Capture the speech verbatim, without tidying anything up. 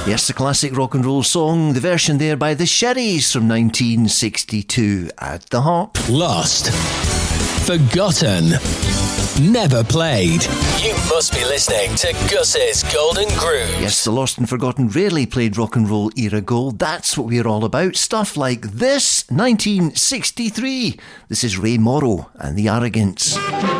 Yes, the classic rock and roll song, the version there by the Sherries from nineteen sixty-two at the Hop. Lost. Forgotten. Never played. You must be listening to Gus's Golden Groove. Yes, the lost and forgotten, rarely played rock and roll era gold. That's what we're all about. Stuff like this, nineteen sixty-three. This is Ray Morrow and the Arrogants.